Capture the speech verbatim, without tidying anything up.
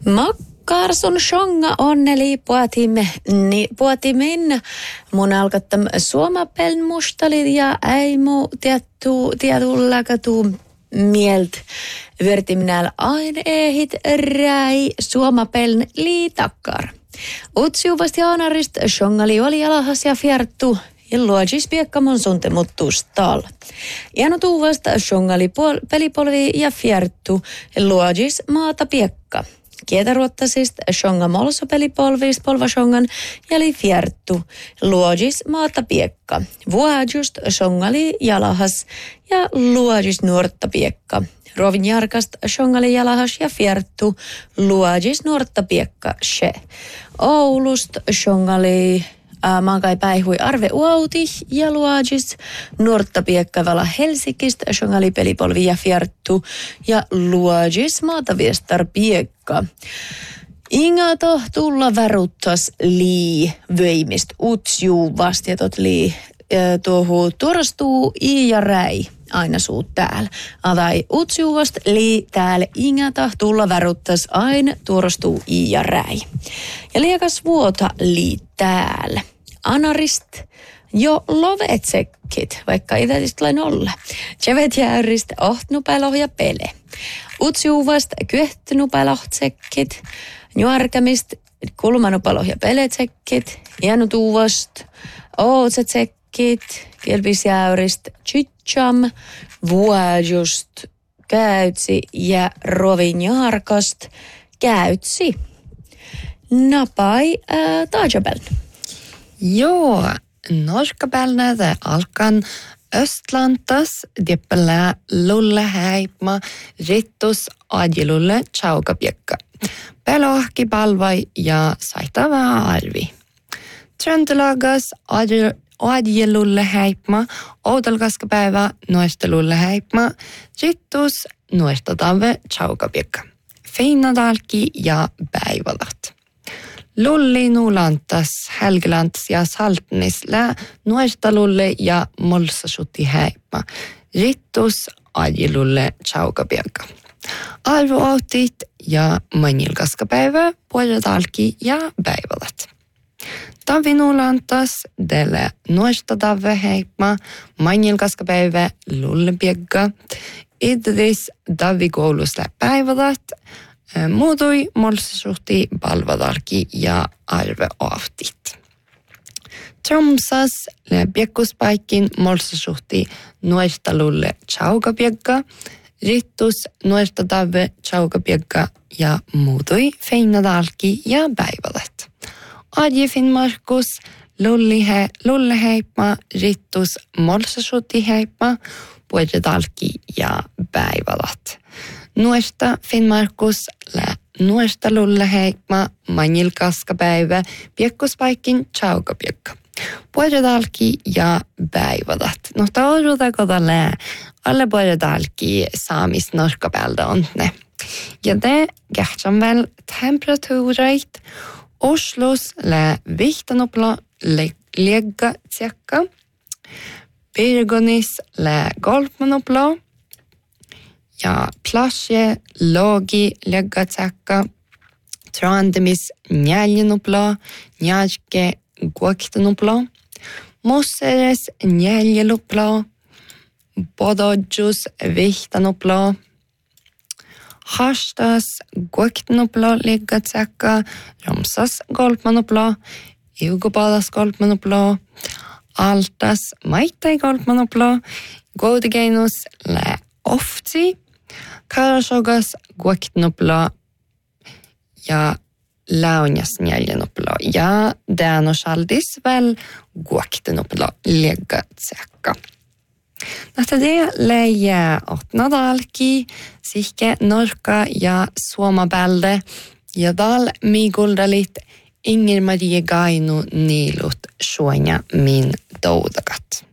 Makkarsun shonga onneli puatimme ni puatimin mun alkattam suomapeln mustalit ja äimu tiettu tietullakatu mielt vörtimnäl aine ehit räi suomapeln liitakkar. Utsiuvasti aanarist shongali oli alahas ja fjerttu ja luojis piekkamon suntemuttus tal. Iano tuuvasta shongali pol- pelipolvi ja fjerttu ja luojis maata piekka. Kietaruottasist shonga molso pelipolvis polvashongan ja li fjerttu luojis maata piekka. Vuojust shongali jalahas ja luojis nuorta piekka. Rovin jarkast shongali jalahas ja fjerttu luojis nuorta piekka she. Oulust shongali äh, maakai päihui arve uauti ja luojis nuorta piekka vala Helsingistä shongali pelipolvi ja fjerttu ja luojis maata viestar piekka. Ingato tulla väruttas lii vöimist utsjuu vastietot lii tuohuu tuorastuu i ja räi aina suut täällä. Avai utsjuvast lii täällä ingata tulla väruttas aina tuorastuu i ja räi. Ja liekas vuota lii täällä. Anarist jo lovetsekkit, vaikka idätistä lain olla. Tsevet jäyrist ohtnupäilohja pele. Utsjuvast kyehtynupäilohtsekkit. Nuarkamist kulmanupäilohja peletsekkit. Iänutuvast ootsetsekkit. Kielpisjäyrist tsytcham. Vuojust käytsi ja rovin jarkast käytsi. Napai äh, taajabeln. Joo, norskapelnäde alkan Östlantas dippelä lulle häipma rittus adjelulle chaukapiekka. Pelohki palvai ja saittava arvi. Tröntelagas adjelulle häipma outalkaskapäivä nuestelulle häipma rittus nuestotave chaukapiekka. Feinadalki ja päivälat. Lulli nuulantas, Helgelantas ja Saltnisla, nuestalulle ja molsasutti häipä. Rittus ajilulle chaukapiekka. Arvoautit ja manilkaskapäivä, puoleltalki ja päivälat. Tavi nuulantas, delle nuestadave häipä, manilkaskapäivä, lullepiekka. Idris davikoulusta päivälat. Muutui molsasuhti palvadalki ja arveautit. Tromsas piekkuspaikin molsasuhti nuestalulle chaukapiekka, rittus nuestadave chaukapiekka ja muutui feinadalki ja päivälet. Adje Finnmarkus lulleheipma, rittus molsasuhti heipma, puoleltalki ja päivälet. Nuesta Finnmarkus lä nuesta lulle heikma manilkaskapäivä piekkuspaikin chaukapiekka. Puoleltalki ja päivälat. No taudutako tällä alle puoleltalki saamis norskapelta on ne. Ja te kähtsän väl temperatuureit Oslos lä vihtanopla legga tsekka. Birgonis lä golfmanopla. Ja plasje logi leggatsäkka, trandemis njäljenupla, njälke guaktenupla, mosseres njäljelupla, bododjus vihtanupla, hastas guaktenupla leggatsäkka, romsas golfmanupla, eugobadas golfmanupla, altas maitai golfmanupla, goudegeinus lä oftsi, karasogas guaktenupla ja launjas njäljenupla ja däänosaldis väl guaktenupla leggatsäkka. Nähtä det läjää åttnadalki, sihke norka ja suomapälde ja dal miguldalit Inger Marie Gainu niilut suoja min doudakat.